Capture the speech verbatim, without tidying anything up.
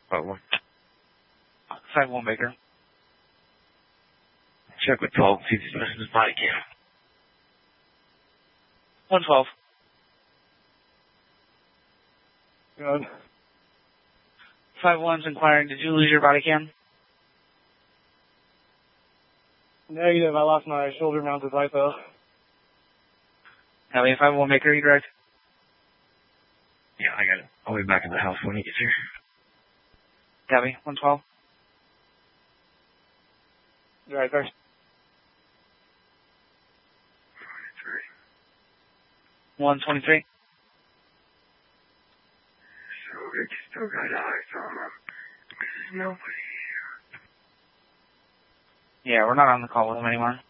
Five one. Five one Baker. Check with twelve, see if he's missing his body cam. One twelve. Good. Five one's inquiring, did you lose your body cam? Negative, I lost my shoulder mounted light though. Copy, five one Baker, you direct? Yeah, I got it. I'll be back in the house when he gets here. Copy, one twelve. Right there. one twenty-three. So Rick still got eyes on him. There's nobody here. Yeah, we're not on the call with him anymore.